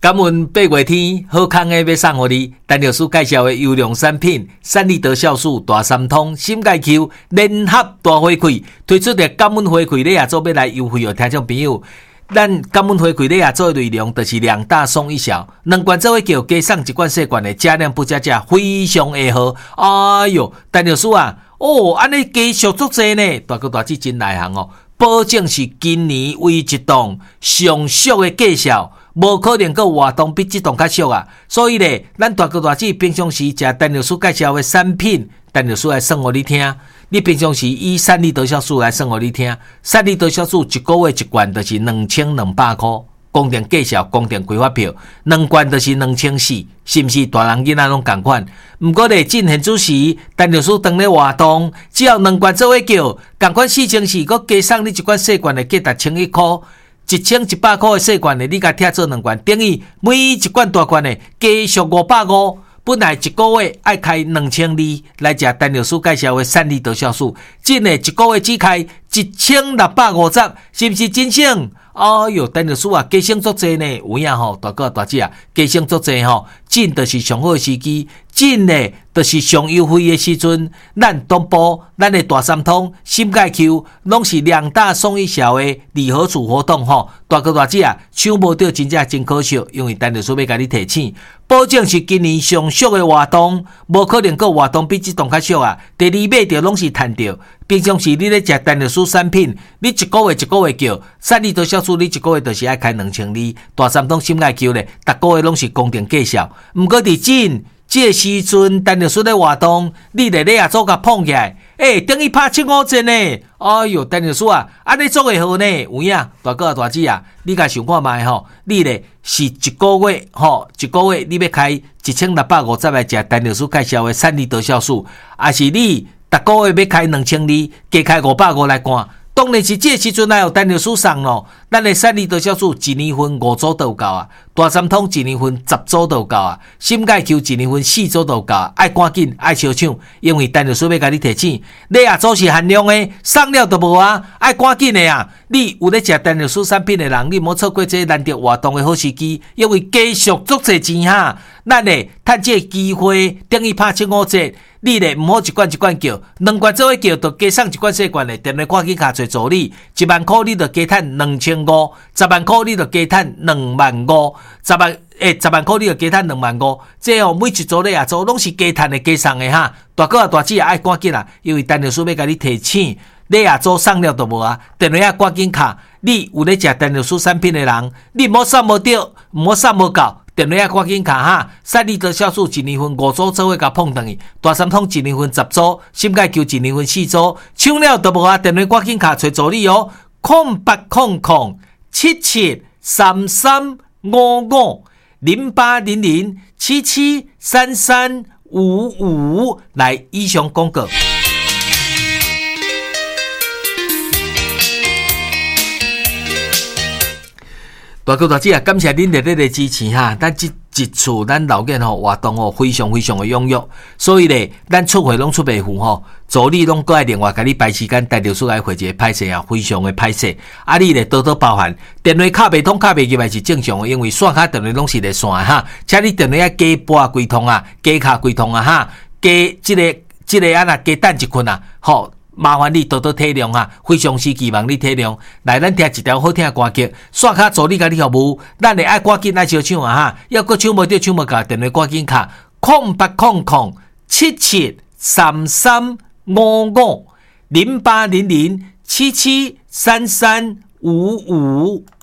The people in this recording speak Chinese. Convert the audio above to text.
感恩八月天好康的要送给你，陈老师介绍的优良产品3利得酵素大三通心钙 Q 联合大回馈，推出的感恩回馈你也做要来优惠哦，听众朋友。咱感恩回馈你也做的内容就是2大送1小，2罐做伙叫加送1罐细罐的，加量不加价，非常的好。哎哟，陈老师啊，安尼加续足济呢，大哥大姐真内行哦，保证是今年唯一档上俗的价效。无可能个活动比这档较俗啊！所以咧，咱大哥大姐平常时食陈老师介绍的产品，陈老师来算给你听。你平常时以3利得酵素来算给你听，3利得酵素1个月1罐就是2200块，公定价效、公定规划票，2罐就是2400，是不是大人囡仔拢同款？不过咧，进现主时，陈老师当咧活动，只要2罐做伙叫，同款4000个，佮加送你1罐细罐的，价值1100块。1100块的细罐的，你甲拆做2罐，等于每1罐大罐的加续550。本来1个月爱开2200来食陈老师介绍的3利得酵素，真的1个月只开1650，是不是真省？哎哟，陈老师啊，加省足济呢，有影吼，大哥大姐啊，加省足济吼，真就是上好的时机，真的就是上优惠的时阵，咱东部咱的大三通心钙 Q 拢是2大送1小的礼盒组活动吼，大哥大姐啊，抢无到真正真可惜，因为陈老师要甲你提醒，保证是今年上俗的活动，无可能个活动比这档较俗啊。第2买着拢是赚着，平常时你咧食陈老师产品，你1个月1个月叫3利得酵素，你1个月就是爱开2200，大三通心钙 Q 咧，逐个月拢是公定价效，毋过伫真。这个时阵，陈老师咧活动，你咧也做甲碰起来，等于拍7-5折呢。哎哟，陈老师啊，安尼做会好呢？有影，大哥大姐啊，你甲想看卖吼，你咧是1个月吼，1个月你要开1650来食陈老师介绍的3利得酵素，还是你逐个月要开2200，加开550来看。当然是这时阵来有陈老师送咯，咱的3利得酵素1年份5组都有够啊，大三通1年份10组都有够啊，心钙 Q 1年份4组都有够啊，爱赶紧爱小抢，因为陈老师要甲你提醒，你也做是限量的，送了都无啊，爱赶紧的啊！你有咧食陈老师产品的人，你莫错过这难得活动的好时机，因为继续足济钱哈，咱咧趁这机会等于拍7-5折。你咧唔好1罐1罐叫，2罐做伙叫，就加送1罐细罐的，电话赶紧卡找助理，1万块你就加赚2500，10万块你就加赚25000，10万块你就加赚25000，这哦每一组你也做拢是加赚的加送的哈，大哥大姐也爱赶紧啦，因为陈老师要甲你提醒，你也做送了都无啊，电话赶紧卡，你有咧食陈老师产品的人，你唔好送无到，唔好送无够。电话赶紧卡哈，3利得酵素1年份5组做伙甲碰等于，大三通1年份10组，心钙 Q 1年份4组，抢了都无啊！电话赶紧卡找助理哦，08007733550800773355来以上广告。大哥大姐啊，感谢恁热烈的支持哈！咱这一次咱老囝吼活动吼非常非常的踊跃，所以咧咱出货拢出袂赴吼，助理拢过来另外甲你排时间带着出来回一个拍摄啊，非常的拍摄。啊，你咧多多包涵，电话卡袂通卡袂入来是正常的，因为线卡电话拢是咧线哈，请你电话加拨几通啊，加卡几通啊哈，加这个啊那加等一困啊，好。麻烦你多多体谅啊！非常时期望你体谅。来，咱听一条好听的歌曲，刷卡助理甲你服务，咱会爱赶紧来小抢啊哈！要搁抢无到抢无到，电话赶紧卡08007733550800773355。